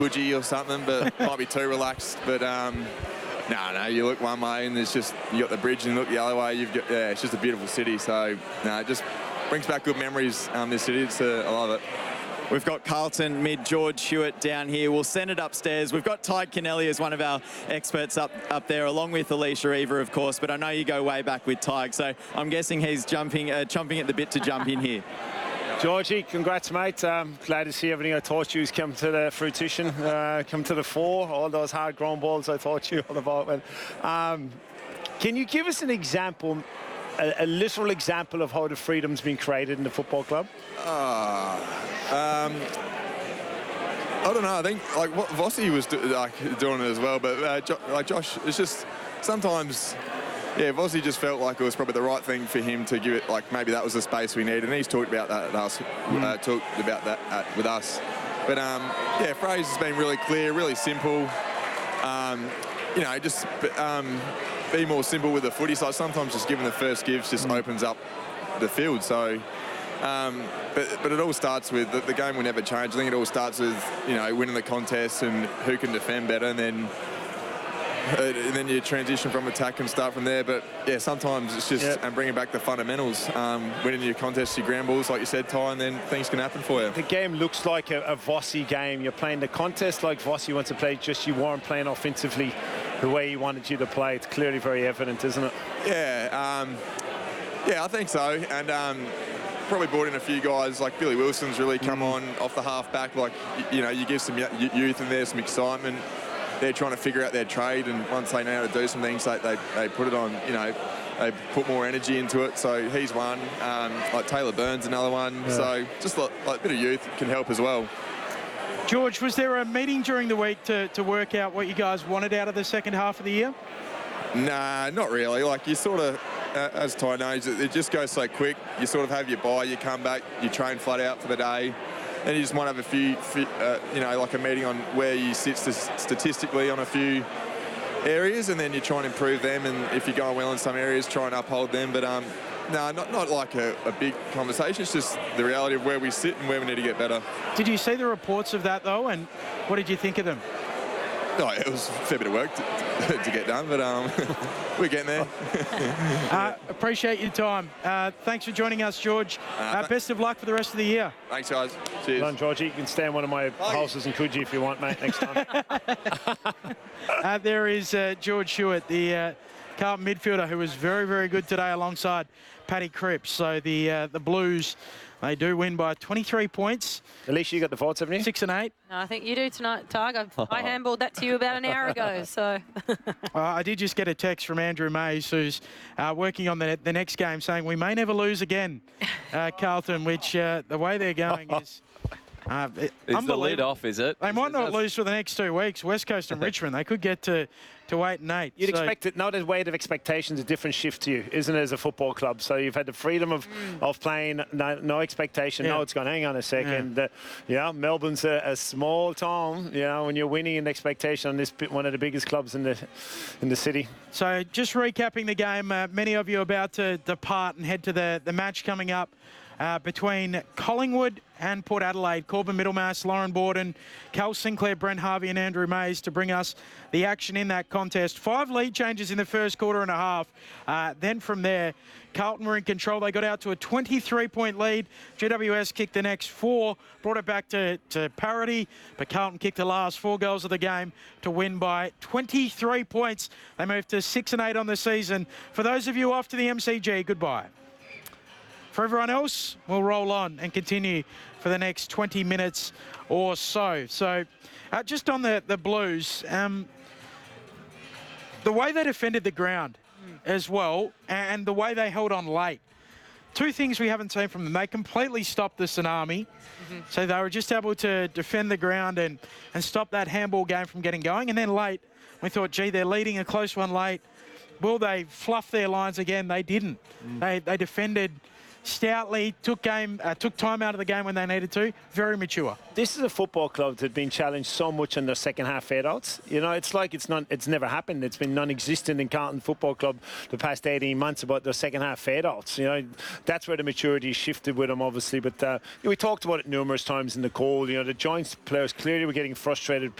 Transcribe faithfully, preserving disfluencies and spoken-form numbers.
Coogee or something, but might be too relaxed. But um, no, no, you look one way and there's just, you got the bridge, and you look the other way, you've got, yeah, it's just a beautiful city. So, no, it just brings back good memories, um, this city. It's, uh, I love it. We've got Carlton mid George Hewitt down here. We'll send it upstairs. We've got Ty Kennelly as one of our experts up, up there, along with Alicia Eva, of course. But I know you go way back with Ty, so I'm guessing he's jumping, uh, chomping at the bit to jump in here. Georgie, congrats, mate. Um, glad to see everything I taught you has come to the fruition, uh, come to the fore. All those hard ground balls I taught you all about. But, um, can you give us an example, a, a literal example of how the freedom's been created in the football club? Uh, um, I don't know. I think like what Vossi was do, like doing it as well, but uh, jo like Josh, it's just sometimes. Yeah, Vossi just felt like it was probably the right thing for him to give it, like maybe that was the space we needed, and he's talked about that at us, mm. uh, talked about that at, with us. But um, yeah, Fraser has been really clear, really simple. Um, you know, just um, be more simple with the footy. So sometimes just giving the first gives just mm. opens up the field. So, um, but but it all starts with the, the game will never change. I think it all starts with, you know, winning the contest and who can defend better, and then. Uh, and then you transition from attack and start from there. But yeah, sometimes it's just yep. and bringing back the fundamentals, um, winning your contests, your ground balls, like you said, Ty, and then things can happen for you. The game looks like a, a Vossi game. You're playing the contest like Vossi wants to play, just you weren't playing offensively the way he wanted you to play. It's clearly very evident, isn't it? Yeah, um, yeah, I think so. And um, probably brought in a few guys like Billy Wilson's really come mm. on off the half back. Like, you know, you give some youth in there, some excitement. They're trying to figure out their trade, and once they know how to do some things, they, they, they put it on, you know, they put more energy into it. So he's one. Um, like Taylor Burns, another one. Yeah. So just like, like a bit of youth can help as well. George, was there a meeting during the week to, to work out what you guys wanted out of the second half of the year? Nah, not really. Like you sort of, uh, as Ty knows, it, it just goes so quick. You sort of have your bye, you come back, you train flat out for the day. And you just might have a few, uh, you know, like a meeting on where you sit st statistically on a few areas, and then you try and improve them. And if you're going well in some areas, try and uphold them. But um, no, not not like a, a big conversation. It's just the reality of where we sit and where we need to get better. Did you see the reports of that though, and what did you think of them? No, it was a fair bit of work to, to get done, but um, we're getting there. uh, appreciate your time. Uh, thanks for joining us, George. Uh, uh, best of luck for the rest of the year. Thanks, guys. Cheers. Well done, Georgie. You can stay in one of my Bye. houses in Coogee if you want, mate, next time. uh, there is uh, George Hewitt, the uh, Carlton midfielder, who was very, very good today alongside Paddy Cripps. So the, uh, the Blues, they do win by twenty-three points. Alicia, you got the votes, haven't you? Six and eight. No, I think you do tonight, Targ. I, I handballed that to you about an hour ago, so. uh, I did just get a text from Andrew Mays, who's uh, working on the, the next game, saying we may never lose again, uh, Carlton, which uh, the way they're going is... Uh, it, is the lid off, is it? They is might it, not lose for the next two weeks. West Coast and Richmond, they could get to, to eight and eight. You'd so. expect it, not a weight of expectations, a different shift to you, isn't it, as a football club? So you've had the freedom of, mm. of playing, no, no expectation. Yeah. No, it's gone, hang on a second. Yeah, uh, yeah Melbourne's a, a small town, you know, when you're winning an expectation on this one of the biggest clubs in the, in the city. So just recapping the game, uh, many of you are about to depart and head to the, the match coming up. Uh, between Collingwood and Port Adelaide. Corbin Middlemass, Lauren Borden, Cal Sinclair, Brent Harvey and Andrew Mays to bring us the action in that contest. Five lead changes in the first quarter and a half. Uh, then from there, Carlton were in control. They got out to a twenty-three point lead. G W S kicked the next four, brought it back to, to parity, but Carlton kicked the last four goals of the game to win by twenty-three points. They moved to six and eight on the season. For those of you off to the M C G, goodbye. For everyone else, we'll roll on and continue for the next twenty minutes or so. So uh, just on the, the Blues, um, the way they defended the ground mm. as well, and the way they held on late. Two things we haven't seen from them. They completely stopped the tsunami. Mm-hmm. So they were just able to defend the ground and, and stop that handball game from getting going. And then late, we thought, gee, they're leading a close one late. Will they fluff their lines again? They didn't. Mm. They, they defended stoutly, took game, uh, took time out of the game when they needed to. Very mature. This is a football club that had been challenged so much in their second half fade-outs. You know, it's like it's not, it's never happened. It's been non-existent in Carlton Football Club the past eighteen months about their second half fade-outs. You know, that's where the maturity shifted with them, obviously. But uh, we talked about it numerous times in the call. You know, the joints players clearly were getting frustrated.